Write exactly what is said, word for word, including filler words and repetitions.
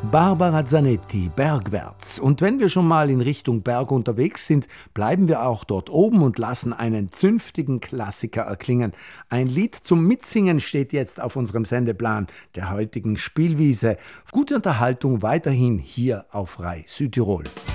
Barbara Zanetti, Bergwärts. Und wenn wir schon mal in Richtung Berg unterwegs sind, bleiben wir auch dort oben und lassen einen zünftigen Klassiker erklingen. Ein Lied zum Mitsingen steht jetzt auf unserem Sendeplan der heutigen Spielwiese. Gute Unterhaltung weiterhin hier auf Rai Südtirol.